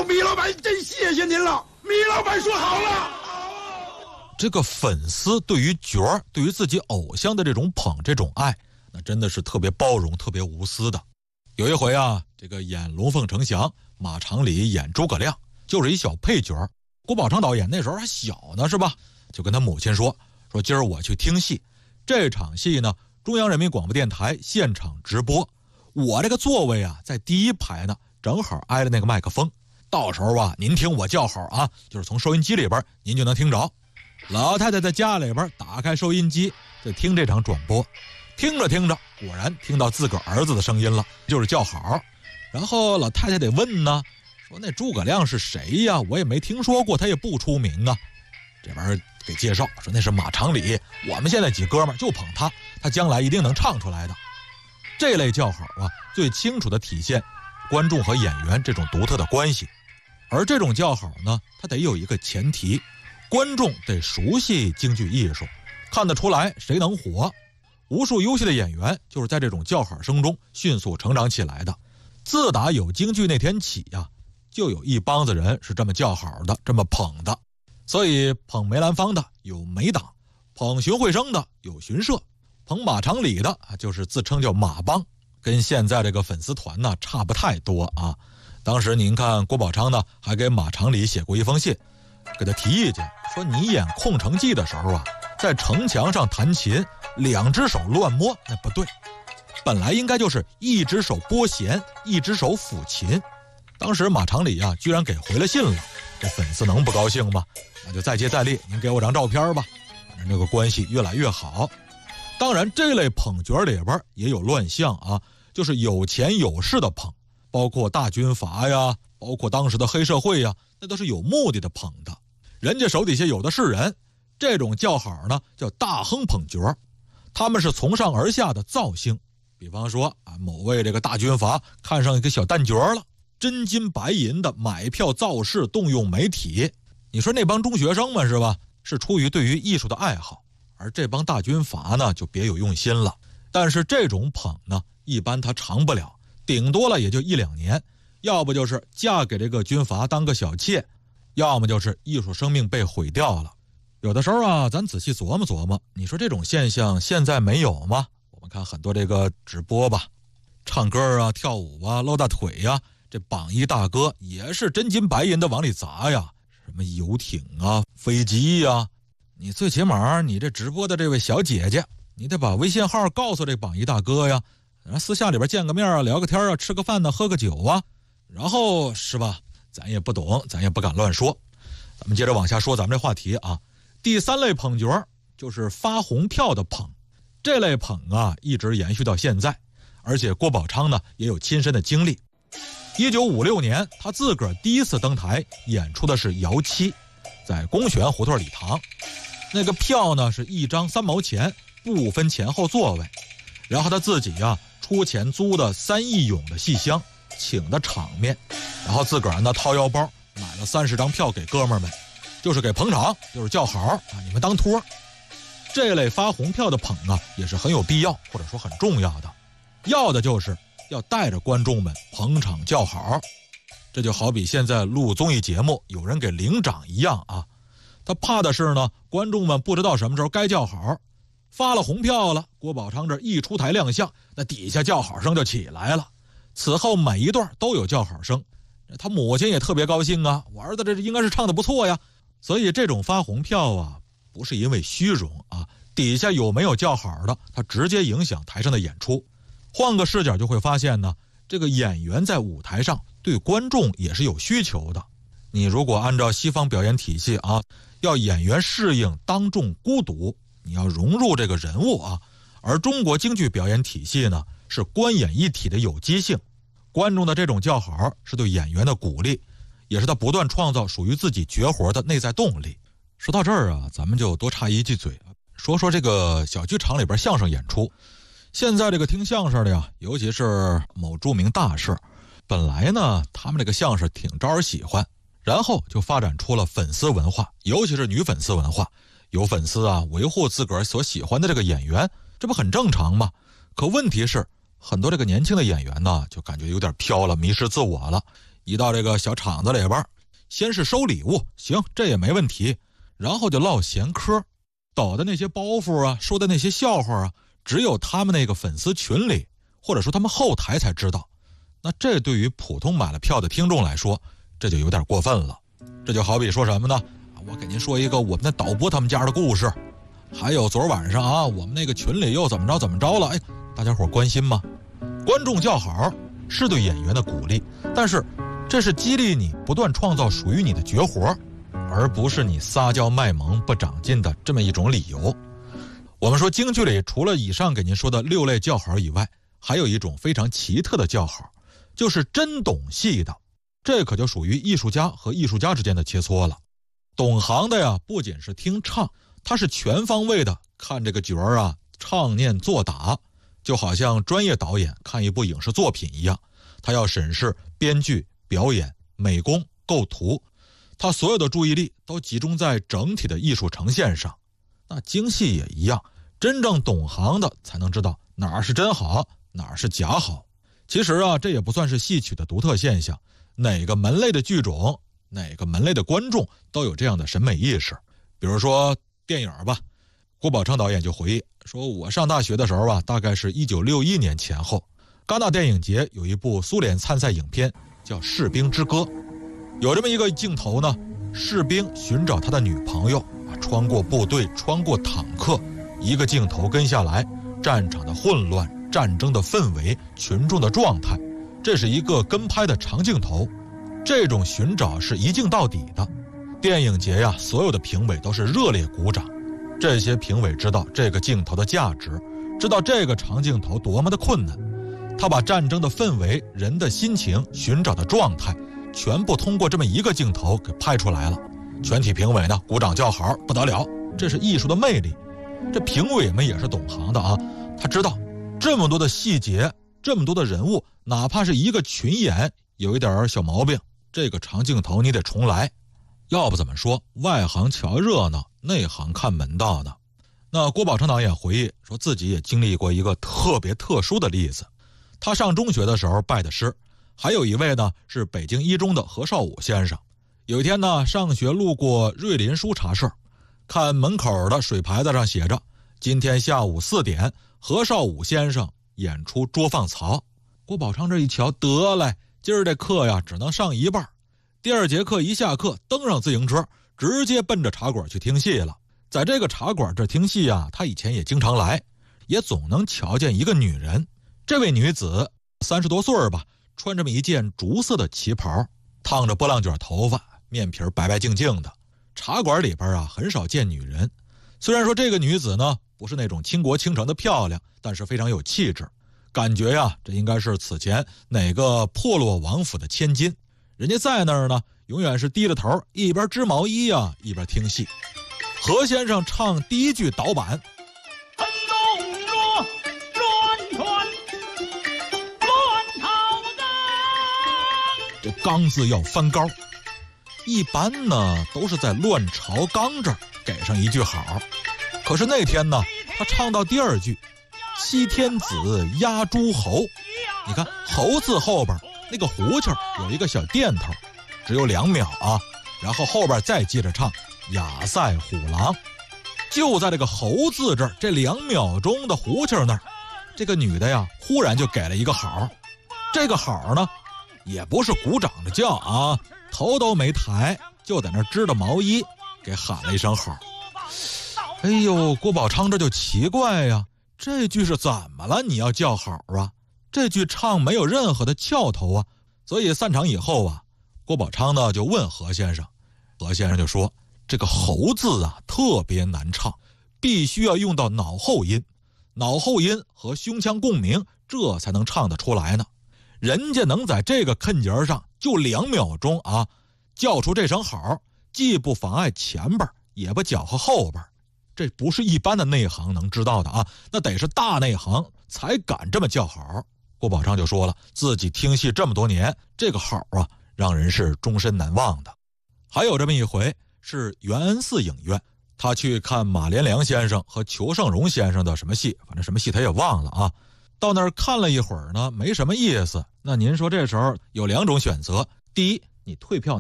呦，米老板真谢谢您了，米老板说好了。 这个粉丝对于角儿，对于自己偶像的这种捧这种爱，那真的是特别包容特别无私的。有一回啊，这个演龙凤呈祥，马长礼演诸葛亮，就是一小配角。郭宝昌导演那时候还小呢，是吧？就跟他母亲说今儿我去听戏，这场戏呢中央人民广播电台现场直播，我这个座位啊在第一排呢，正好挨着那个麦克风，到时候啊您听我叫好啊，就是从收音机里边您就能听着。老太太在家里边打开收音机就听这场转播，听着听着果然听到自个儿子的声音了，就是叫好。然后老太太得问呢，说那诸葛亮是谁呀？我也没听说过，他也不出名啊。这边给介绍说那是马长礼，我们现在几哥们就捧他，他将来一定能唱出来的。这类叫好啊，最清楚的体现观众和演员这种独特的关系。而这种叫好呢，它得有一个前提，观众得熟悉京剧艺术，看得出来谁能火。无数优秀的演员就是在这种叫好声中迅速成长起来的。自打有京剧那天起呀，就有一帮子人是这么叫好的，这么捧的。所以捧梅兰芳的有梅党，捧荀慧生的有荀社，捧马长礼的就是自称叫马帮，跟现在这个粉丝团呢差不太多啊。当时您看郭宝昌呢还给马长礼写过一封信，给他提意见，说你演《空城计》的时候啊，在城墙上弹琴，两只手乱摸那不对，本来应该就是一只手拨弦，一只手抚琴。当时马长礼啊居然给回了信了，这粉丝能不高兴吗？那就再接再厉，您给我张照片吧。反正这个关系越来越好。当然这类捧角里边也有乱象啊，就是有钱有势的捧，包括大军阀呀，包括当时的黑社会呀，那都是有目的的捧的。人家手底下有的是人，这种叫好呢叫大亨捧角，他们是从上而下的造星。比方说啊，某位这个大军阀看上一个小旦角了，真金白银的买票造势，动用媒体。你说那帮中学生们是吧，是出于对于艺术的爱好，而这帮大军阀呢就别有用心了。但是这种捧呢一般他长不了，顶多了也就1-2年，要不就是嫁给这个军阀当个小妾，要么就是艺术生命被毁掉了。有的时候啊，咱仔细琢磨琢磨，你说这种现象现在没有吗？我们看很多这个直播吧，唱歌啊跳舞啊露大腿呀，这榜一大哥也是真金白银的往里砸呀，什么游艇啊飞机呀，你最起码你这直播的这位小姐姐，你得把微信号告诉这榜一大哥呀，然后私下里边见个面啊，聊个天啊，吃个饭呢，喝个酒啊，然后是吧，咱也不懂，咱也不敢乱说。咱们接着往下说咱们这话题啊。第3类捧角就是发红票的捧，这类捧啊一直延续到现在，而且郭宝昌呢也有亲身的经历。1956年他自个儿第一次登台演出的是姚七，在公园胡同礼堂，那个票呢是1张3毛钱，不分前后座位，然后他自己啊出钱租的3义勇的戏箱，请的场面，然后自个儿呢掏腰包买了30张票给哥们儿们，就是给捧场，就是叫好啊，你们当托。这类发红票的捧啊也是很有必要或者说很重要的，要的就是要带着观众们捧场叫好。这就好比现在录综艺节目有人给领奖一样啊，他怕的是呢观众们不知道什么时候该叫好，发了红票了，郭宝昌这一出台亮相，那底下叫好声就起来了，此后每一段都有叫好声，他母亲也特别高兴啊，我儿子这应该是唱得不错呀。所以这种发红票啊不是因为虚荣啊，底下有没有叫好的，它直接影响台上的演出。换个视角就会发现呢，这个演员在舞台上对观众也是有需求的。你如果按照西方表演体系啊，要演员适应当众孤独，你要融入这个人物啊，而中国京剧表演体系呢是观演一体的有机性，观众的这种叫好是对演员的鼓励，也是他不断创造属于自己绝活的内在动力。说到这儿啊，咱们就多插一句嘴，说说这个小剧场里边相声演出。现在这个听相声的呀，尤其是某著名大师，本来呢他们这个相声挺招人喜欢，然后就发展出了粉丝文化，尤其是女粉丝文化。有粉丝啊维护自个儿所喜欢的这个演员，这不很正常吗？可问题是很多这个年轻的演员呢就感觉有点飘了，迷失自我了， 一到这个小厂子里边，先是收礼物，行，这也没问题，然后就唠闲嗑，抖的那些包袱啊，说的那些笑话啊，只有他们那个粉丝群里，或者说他们后台才知道。那这对于普通买了票的听众来说，这就有点过分了。这就好比说什么呢？我给您说一个我们的导播他们家的故事，还有昨晚上啊，我们那个群里又怎么着了，大家伙关心吗？观众叫好是对演员的鼓励，但是这是激励你不断创造属于你的绝活，而不是你撒娇卖萌不长进的这么一种理由。我们说京剧里除了以上给您说的6类叫好以外，还有一种非常奇特的叫好，就是真懂戏的。这可就属于艺术家和艺术家之间的切磋了。懂行的呀，不仅是听唱，他是全方位的看这个角儿啊，唱念做打，就好像专业导演看一部影视作品一样，他要审视编剧、表演、美工、构图，他所有的注意力都集中在整体的艺术呈现上。那京戏也一样，真正懂行的才能知道哪儿是真好，哪儿是假好。其实啊，这也不算是戏曲的独特现象，哪个门类的剧种，哪个门类的观众都有这样的审美意识。比如说电影吧，郭宝昌导演就回忆说，我上大学的时候啊，大概是1961年前后，戛纳电影节有一部苏联参赛影片叫《士兵之歌》，有这么一个镜头呢，士兵寻找他的女朋友，穿过部队，穿过坦克，一个镜头跟下来，战场的混乱，战争的氛围，群众的状态，这是一个跟拍的长镜头。这种寻找是一镜到底的。电影节呀，所有的评委都是热烈鼓掌。这些评委知道这个镜头的价值，知道这个长镜头多么的困难。他把战争的氛围、人的心情、寻找的状态，全部通过这么一个镜头给拍出来了。全体评委呢，鼓掌叫好，不得了，这是艺术的魅力。这评委们也是懂行的啊，他知道这么多的细节，这么多的人物，哪怕是一个群演有一点小毛病，这个长镜头你得重来。要不怎么说外行瞧热闹，内行看门道呢？那郭宝昌导演回忆说，自己也经历过一个特别特殊的例子。他上中学的时候拜的师，还有一位呢是北京一中的何绍武先生。有一天呢，上学路过瑞林书茶社，看门口的水牌子上写着今天下午4点何绍武先生演出捉放曹。郭宝昌这一瞧，得嘞，今儿这课呀只能上一半。第2节课一下课，登上自行车，直接奔着茶馆去听戏了。在这个茶馆这听戏啊，他以前也经常来，也总能瞧见一个女人。这位女子30多岁吧，穿这么一件竹色的旗袍，烫着波浪卷头发，面皮白白净净的。茶馆里边啊，很少见女人。虽然说这个女子呢不是那种倾国倾城的漂亮，但是非常有气质，感觉呀，这应该是此前哪个破落王府的千金。人家在那儿呢，永远是低着头，一边织毛衣啊，一边听戏。何先生唱第1句导板， 腾动着乱拳乱草纲， 这纲字要翻高，一般呢都是在乱朝纲这儿给上一句好。可是那天呢，他唱到第2句七天子压诸侯，你看侯字后边那个胡琴有一个小垫头，只有2秒啊，然后后边再接着唱亚塞虎狼。就在这个侯字这儿，这2秒钟的胡琴那儿，这个女的呀忽然就给了一个好。这个好呢也不是鼓掌着叫啊，头都没抬，就在那织的毛衣给喊了一声好。哎呦，郭宝昌这就奇怪呀，这句是怎么了？你要叫好啊？这句唱没有任何的翘头啊。所以散场以后啊，郭宝昌呢就问何先生，何先生就说，这个喉字啊特别难唱，必须要用到脑后音，脑后音和胸腔共鸣，这才能唱得出来呢。人家能在这个坎节上就2秒钟啊，叫出这声好，既不妨碍前边，也不搅和后边，这不是一般的内行能知道的啊，那得是大内行才敢这么叫好。郭宝昌就说了，自己听戏这么多年，这个好啊让人是终身难忘的。还有这么一回是元恩寺影院，他去看马连良先生和裘盛戎先生的什么戏，反正什么戏他也忘了啊。到那儿看了一会儿呢，没什么意思。那您说这时候有2种选择， 第一，你退票